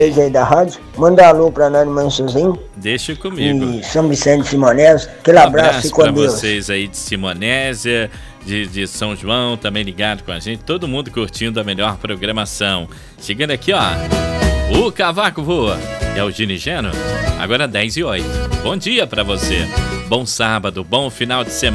aí da rádio. Manda um alô pra nós no Mansozinho. Deixa comigo. E São Vicente de Simonésia. Aquele abraço e com pra Deus. vocês aí de Simonésia, de São João, também ligado com a gente. Todo mundo curtindo a melhor programação. Chegando aqui, ó. O Cavaco Voa. É o Ginigeno. Agora 10h08. Bom dia pra você. Bom sábado, bom final de semana.